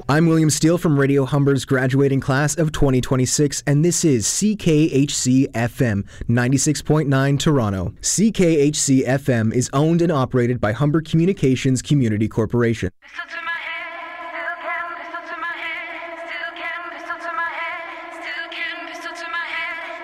I'm William Steele from Radio Humber's graduating class of 2026, and this is CKHC FM 96.9 Toronto. CKHC FM is owned and operated by Humber Communications Community Corporation. Listen to my head, listen to my